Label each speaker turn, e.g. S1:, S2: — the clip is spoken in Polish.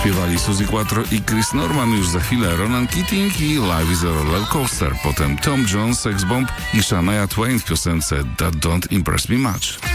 S1: Śpiewali Suzy Quattro i Chris Norman, już za chwilę Ronan Keating i Life is a Roller Coaster. Potem Tom Jones, Sex Bomb i Shania Twain w piosence That Don't Impress Me Much.